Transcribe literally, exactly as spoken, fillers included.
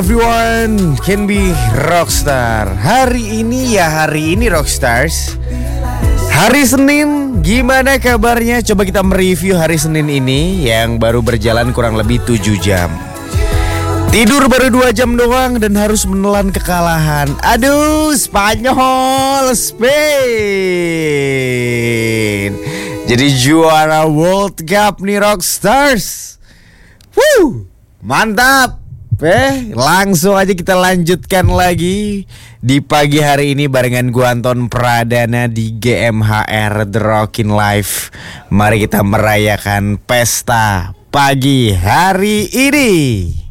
Everyone can be rockstar. Hari ini ya hari ini rockstars. Hari Senin, gimana kabarnya? Coba kita mereview hari Senin ini yang baru berjalan kurang lebih tujuh jam. Tidur baru dua jam doang dan harus menelan kekalahan. Aduh, Spanyol, Spain. Jadi juara World Cup nih rockstars. Wuh, mantap. Eh, langsung aja kita lanjutkan lagi di pagi hari ini barengan gua Anton Pradana di G M H R The Rockin' Life. Mari kita merayakan pesta pagi hari ini.